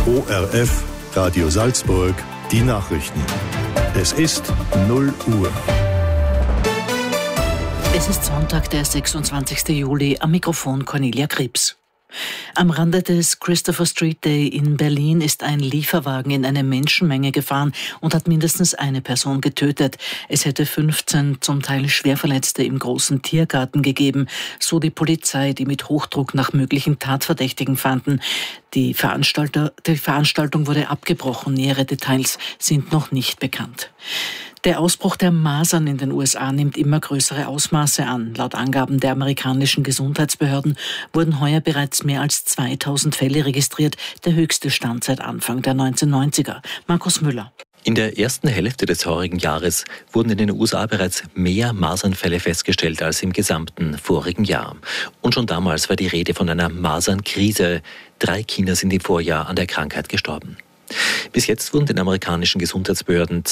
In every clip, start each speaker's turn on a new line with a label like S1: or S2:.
S1: ORF, Radio Salzburg, die Nachrichten. Es ist 0 Uhr.
S2: Es ist Sonntag, der 26. Juli, am Mikrofon Cornelia Krebs. Am Rande des Christopher Street Day in Berlin ist ein Lieferwagen in eine Menschenmenge gefahren und hat mindestens eine Person getötet. Es hätte 15 zum Teil Schwerverletzte im großen Tiergarten gegeben, so die Polizei, die mit Hochdruck nach möglichen Tatverdächtigen fanden. Die Veranstaltung wurde abgebrochen. Nähere Details sind noch nicht bekannt. Der Ausbruch der Masern in den USA nimmt immer größere Ausmaße an. Laut Angaben der amerikanischen Gesundheitsbehörden wurden heuer bereits mehr als 2000 Fälle registriert, der höchste Stand seit Anfang der 1990er. Markus Müller.
S3: In der ersten Hälfte des heurigen Jahres wurden in den USA bereits mehr Masernfälle festgestellt als im gesamten vorigen Jahr. Und schon damals war die Rede von einer Masernkrise. 3 Kinder sind im Vorjahr an der Krankheit gestorben. Bis jetzt wurden den amerikanischen Gesundheitsbehörden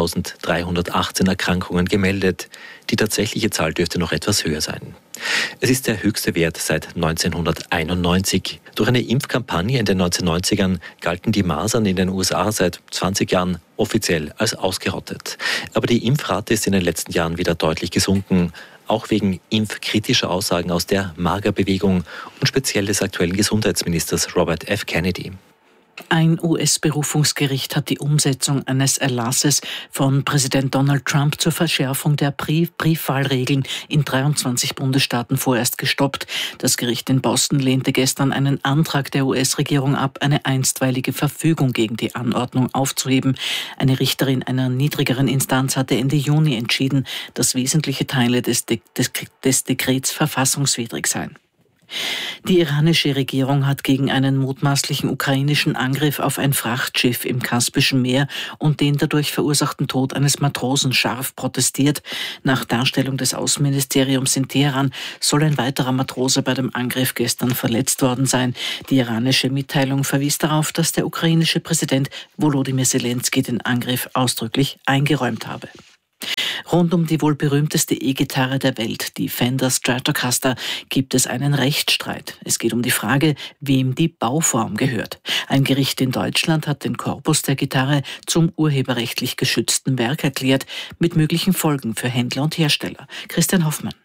S3: 2318 Erkrankungen gemeldet. Die tatsächliche Zahl dürfte noch etwas höher sein. Es ist der höchste Wert seit 1991. Durch eine Impfkampagne in den 1990ern galten die Masern in den USA seit 20 Jahren offiziell als ausgerottet. Aber die Impfrate ist in den letzten Jahren wieder deutlich gesunken, auch wegen impfkritischer Aussagen aus der Magerbewegung und speziell des aktuellen Gesundheitsministers Robert F. Kennedy.
S2: Ein US-Berufungsgericht hat die Umsetzung eines Erlasses von Präsident Donald Trump zur Verschärfung der Briefwahlregeln in 23 Bundesstaaten vorerst gestoppt. Das Gericht in Boston lehnte gestern einen Antrag der US-Regierung ab, eine einstweilige Verfügung gegen die Anordnung aufzuheben. Eine Richterin einer niedrigeren Instanz hatte Ende Juni entschieden, dass wesentliche Teile des Dekrets verfassungswidrig seien. Die iranische Regierung hat gegen einen mutmaßlichen ukrainischen Angriff auf ein Frachtschiff im Kaspischen Meer und den dadurch verursachten Tod eines Matrosen scharf protestiert. Nach Darstellung des Außenministeriums in Teheran soll ein weiterer Matrose bei dem Angriff gestern verletzt worden sein. Die iranische Mitteilung verwies darauf, dass der ukrainische Präsident Volodymyr Zelensky den Angriff ausdrücklich eingeräumt habe. Rund um die wohl berühmteste E-Gitarre der Welt, die Fender Stratocaster, gibt es einen Rechtsstreit. Es geht um die Frage, wem die Bauform gehört. Ein Gericht in Deutschland hat den Korpus der Gitarre zum urheberrechtlich geschützten Werk erklärt, mit möglichen Folgen für Händler und Hersteller. Christian Hoffmann.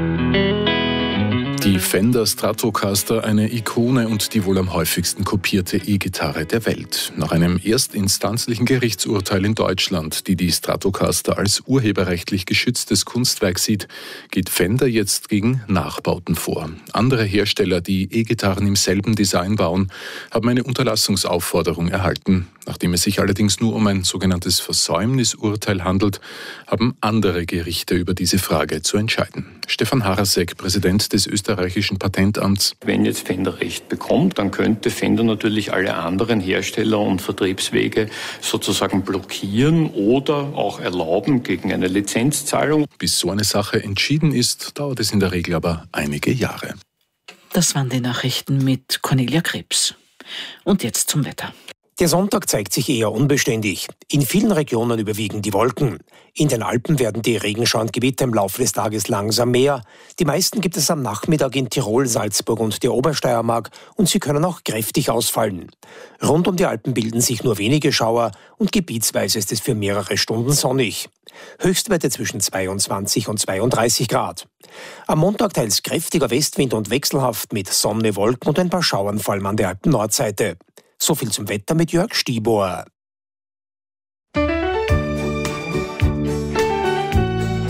S4: Die Fender Stratocaster, eine Ikone und die wohl am häufigsten kopierte E-Gitarre der Welt. Nach einem erstinstanzlichen Gerichtsurteil in Deutschland, die Stratocaster als urheberrechtlich geschütztes Kunstwerk sieht, geht Fender jetzt gegen Nachbauten vor. Andere Hersteller, die E-Gitarren im selben Design bauen, haben eine Unterlassungsaufforderung erhalten. Nachdem es sich allerdings nur um ein sogenanntes Versäumnisurteil handelt, haben andere Gerichte über diese Frage zu entscheiden. Stefan Harasek, Präsident des österreichischen Patentamts.
S5: Wenn jetzt Fender Recht bekommt, dann könnte Fender natürlich alle anderen Hersteller und Vertriebswege sozusagen blockieren oder auch erlauben gegen eine Lizenzzahlung.
S4: Bis so eine Sache entschieden ist, dauert es in der Regel aber einige Jahre.
S2: Das waren die Nachrichten mit Cornelia Krebs. Und jetzt zum Wetter.
S6: Der Sonntag zeigt sich eher unbeständig. In vielen Regionen überwiegen die Wolken. In den Alpen werden die Regenschauer und Gewitter im Laufe des Tages langsam mehr. Die meisten gibt es am Nachmittag in Tirol, Salzburg und der Obersteiermark und sie können auch kräftig ausfallen. Rund um die Alpen bilden sich nur wenige Schauer und gebietsweise ist es für mehrere Stunden sonnig. Höchstwerte zwischen 22 und 32 Grad. Am Montag teils kräftiger Westwind und wechselhaft mit Sonne, Wolken und ein paar Schauern, vor allem an der Alpen-Nordseite. So viel zum Wetter mit Jörg Stiebohr.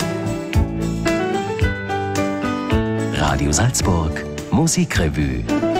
S7: Radio Salzburg, Musikrevue.